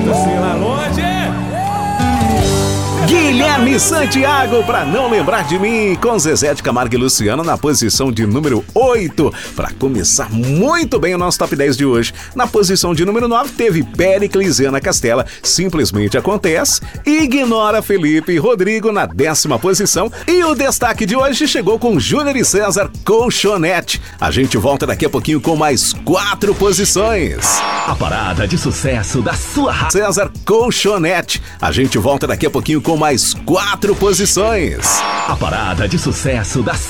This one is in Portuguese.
assim lá longe. Guilherme Santiago, pra não lembrar de mim, com Zezé de Camargo e Luciano na posição de número 8, pra começar muito bem o nosso Top 10 de hoje. Na posição de número 9 teve Péricles e Ana Castela, Simplesmente Acontece, Ignora Felipe e Rodrigo na 10ª posição, e o destaque de hoje chegou com Júnior e César, Colchonete. A gente volta daqui a pouquinho com mais 4 posições. A parada de sucesso da sua rádio. César, Colchonete. A gente volta daqui a pouquinho com mais 4 posições. A parada de sucesso da